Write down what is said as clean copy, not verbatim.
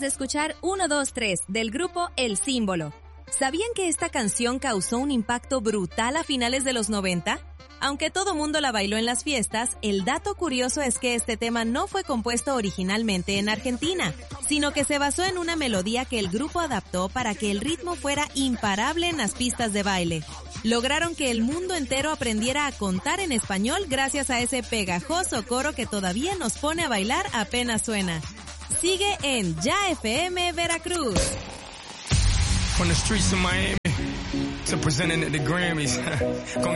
de escuchar 1, 2, 3 del grupo El Símbolo. ¿Sabían que esta canción causó un impacto brutal a finales de los 90? Aunque todo mundo la bailó en las fiestas, el dato curioso es que este tema no fue compuesto originalmente en Argentina, sino que se basó en una melodía que el grupo adaptó para que el ritmo fuera imparable en las pistas de baile. Lograron que el mundo entero aprendiera a contar en español gracias a ese pegajoso coro que todavía nos pone a bailar apenas suena. Sigue en Ya FM Veracruz. From the streets of Miami to presenting at the Grammys. Con